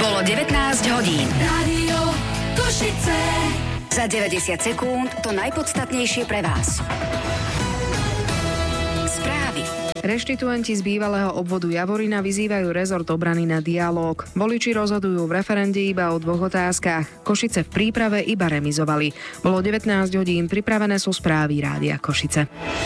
Bolo 19 hodín. Rádio Košice. Za 90 sekúnd to najpodstatnejšie pre vás. Správy. Reštituenti z bývalého obvodu Javorina vyzývajú rezort obrany na dialóg. Voliči rozhodujú v referende iba o 2 otázkach. Košice v príprave iba remizovali. Bolo 19 hodín, pripravené sú správy Rádia Košice.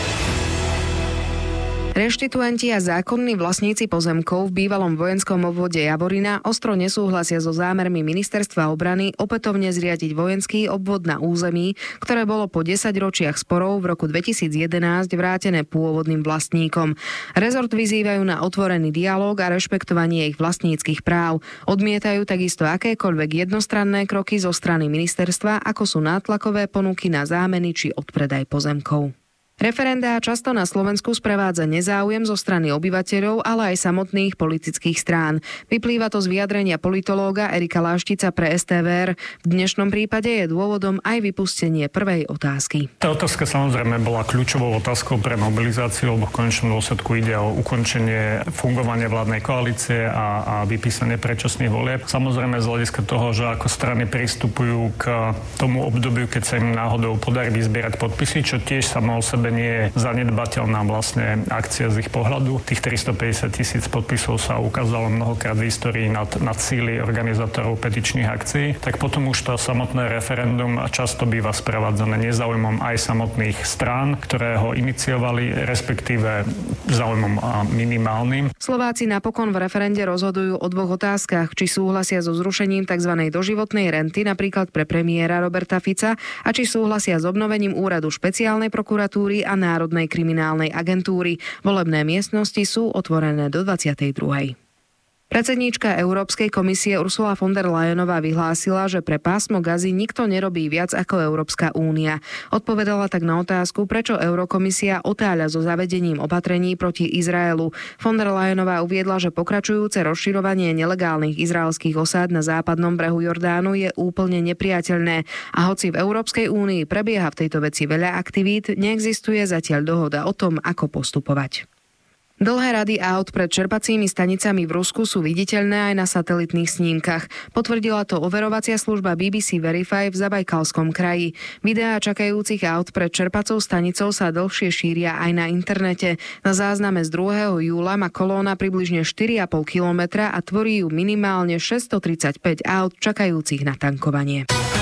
Reštituenti a zákonní vlastníci pozemkov v bývalom vojenskom obvode Javorina ostro nesúhlasia so zámermi Ministerstva obrany opätovne zriadiť vojenský obvod na území, ktoré bolo po 10 ročiach sporov v roku 2011 vrátené pôvodným vlastníkom. Rezort vyzývajú na otvorený dialóg a rešpektovanie ich vlastníckych práv. Odmietajú takisto akékoľvek jednostranné kroky zo strany ministerstva, ako sú nátlakové ponuky na zámeny či odpredaj pozemkov. Referendá často na Slovensku sprevádza nezáujem zo strany obyvateľov, ale aj samotných politických strán. Vyplýva to z vyjadrenia politológa Erika Láštica pre STVR. V dnešnom prípade je dôvodom aj vypustenie prvej otázky. Tá otázka samozrejme bola kľúčovou otázkou pre mobilizáciu, lebo v konečnom dôsledku ide o ukončenie fungovania vládnej koalície a vypísanie predčasných volieb. Samozrejme z hľadiska toho, že ako strany pristupujú k tomu obdobiu, keď sa im náhodou podarí vyzbierať podpisy, čo tiež samo o sebe nie je zanedbateľná vlastne akcia z ich pohľadu. Tých 350 000 podpisov sa ukázalo mnohokrát v histórii nad síly organizátorov petičných akcií. Tak potom už to samotné referendum často býva sprevádzané nezáujmom aj samotných strán, ktoré ho iniciovali, respektíve záujmom minimálnym. Slováci napokon v referende rozhodujú o 2 otázkach, či súhlasia so zrušením tzv. Doživotnej renty, napríklad pre premiéra Roberta Fica, a či súhlasia s obnovením úradu špeciálnej prokuratúry a Národnej kriminálnej agentúry. Volebné miestnosti sú otvorené do 22. Predsedníčka Európskej komisie Ursula von der Leyenová vyhlásila, že pre pásmo Gazy nikto nerobí viac ako Európska únia. Odpovedala tak na otázku, prečo Eurokomisia otáľa so zavedením opatrení proti Izraelu. Von der Leyenová uviedla, že pokračujúce rozširovanie nelegálnych izraelských osád na západnom brehu Jordánu je úplne nepriateľné. A hoci v Európskej únii prebieha v tejto veci veľa aktivít, neexistuje zatiaľ dohoda o tom, ako postupovať. Dlhé rady aut pred čerpacími stanicami v Rusku sú viditeľné aj na satelitných snímkach. Potvrdila to overovacia služba BBC Verify v Zabajkalskom kraji. Videá čakajúcich aut pred čerpacou stanicou sa dlhšie šíria aj na internete. Na zázname z 2. júla má kolóna približne 4,5 kilometra a tvorí ju minimálne 635 aut čakajúcich na tankovanie.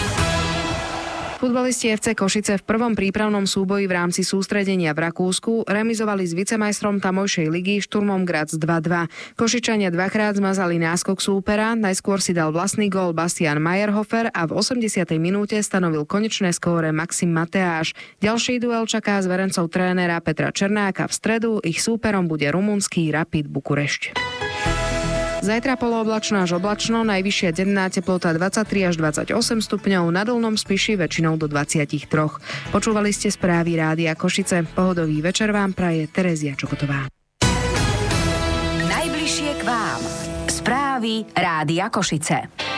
Futbalisti FC Košice v prvom prípravnom súboji v rámci sústredenia v Rakúsku remizovali s vicemajstrom tamojšej ligy Šturmom Graz 2-2. Košičania dvakrát zmazali náskok súpera, najskôr si dal vlastný gól Bastian Mayerhofer a v 80. minúte stanovil konečné skóre Maxim Mateáš. Ďalší duel čaká s verencov trénera Petra Černáka v stredu, ich súperom bude rumunský Rapid Bukurešť. Zajtra polooblačno až oblačno, najvyššia denná teplota 23 až 28 stupňov, na Dolnom Spiši väčšinou do 23. Počúvali ste správy Rádia Košice. Pohodový večer vám praje Terezia Čokotová. Najbližšie k vám. Správy Rádia Košice.